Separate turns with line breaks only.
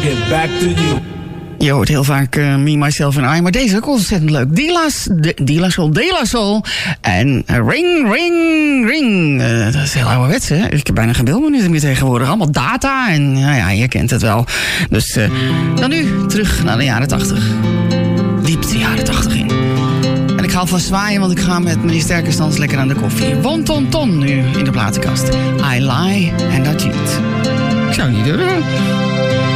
get back to you.
Je hoort heel vaak Me, Myself and I, maar deze is ook ontzettend leuk. De La Soul en Ring, Ring, Ring. Dat is heel ouderwets, hè? Ik heb bijna geen beeldminuten meer tegenwoordig. Allemaal data en nou ja, je kent het wel. Dus dan nu terug naar de jaren 80. Diepte jaren 80 in. En ik ga alvast zwaaien, want ik ga met meneer Sterkenstans lekker aan de koffie. Won ton ton nu in de platenkast. I lie and I cheat. Ik zou het niet doen.